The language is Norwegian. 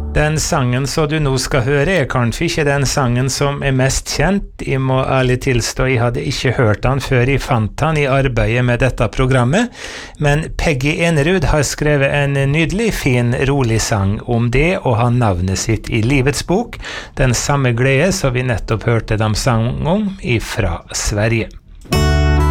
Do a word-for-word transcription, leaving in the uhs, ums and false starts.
Den sangen som du nå skal høre er kanskje ikke den sangen som er mest kjent. Jeg må ærlig tilstå, jeg hadde ikke hørt den før jeg fant den i arbeidet med dette programmet, men Peggy Enerud har skrevet en nydelig, fin, rolig sang om det, og har navnet sitt i Livets bok, den samme glede som vi nettopp hørte dem sang om ifra Sverige.